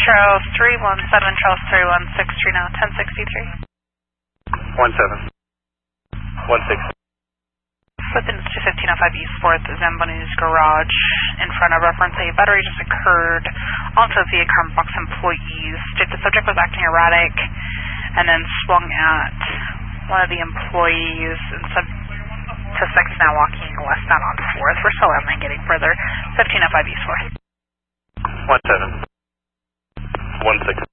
Charles 317, Charles 316 now, 1063. 17. 16. Within 21505 East 4th Zamboni's garage in front of reference A battery just occurred onto the Carbox employees. The subject was acting erratic and then swung at one of the employees, and suspect is now walking westbound on 4th. We're still investigating further. 1505 East 4th. 17. 16.